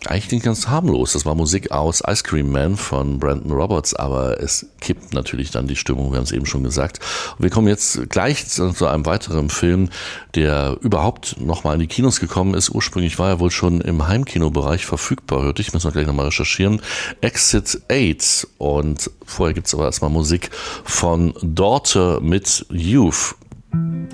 Eigentlich nicht ganz harmlos. Das war Musik aus Ice Cream Man von Brandon Roberts, aber es kippt natürlich dann die Stimmung, wir haben es eben schon gesagt. Und wir kommen jetzt gleich zu einem weiteren Film, der überhaupt nochmal in die Kinos gekommen ist. Ursprünglich war er wohl schon im Heimkinobereich verfügbar, hörte ich, müssen wir gleich nochmal recherchieren. Exit 8. Und vorher gibt es aber erstmal Musik von Daughter mit Youth.